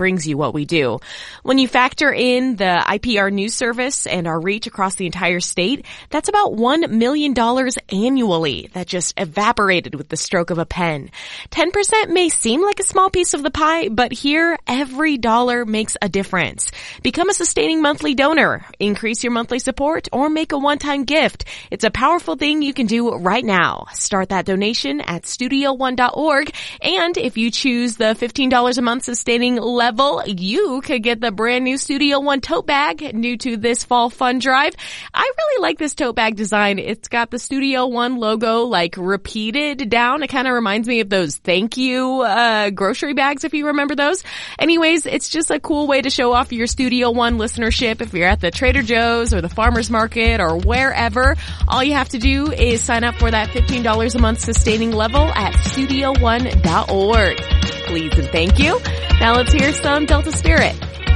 brings you what we do. When you factor in the IPR news service and our reach across the entire state, that's about $1 million annually that just evaporated with the stroke of a pen. 10% may seem like a small piece of the pie, but here, every dollar makes a difference. Become a sustaining monthly donor, increase your monthly support, or make a one-time gift. It's a powerful thing you can do right now. Start that donation at StudioOne.org, and if you choose the $15 a month sustaining level, you could get the brand new Studio One tote bag new to this fall fun drive. I really like this tote bag design. It's got the Studio One logo like repeated down. It kind of reminds me of those thank you grocery bags, if you remember those. Anyways, it's just a cool way to show off your Studio One listenership if you're at the Trader Joe's or the farmer's market or wherever. All you have to do is sign up for that $15 a month sustaining level at StudioOne.org. Please and thank you. Now let's hear some Delta Spirit.